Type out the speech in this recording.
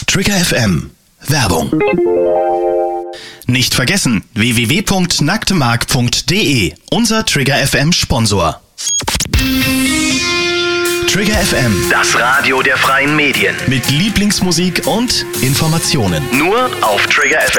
Trigger FM. Werbung. Nicht vergessen, www.nacktemark.de, unser Trigger FM Sponsor. Trigger FM, das Radio der freien Medien. mit Lieblingsmusik und Informationen. Nur auf Trigger FM.